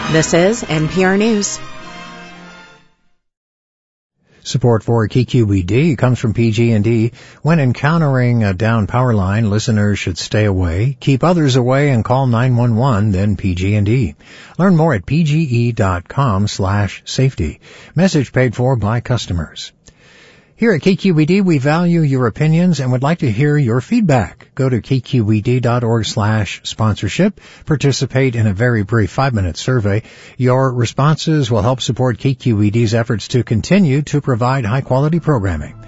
This is NPR News. Support for KQED comes from PG&E. When encountering a down power line, listeners should stay away, keep others away, and call 911, then PG&E. Learn more at pge.com/safety. Message paid for by customers. Here at KQED, we value your opinions and would like to hear your feedback. Go to kqed.org/sponsorship. Participate in a very brief 5-minute survey. Your responses will help support KQED's efforts to continue to provide high-quality programming.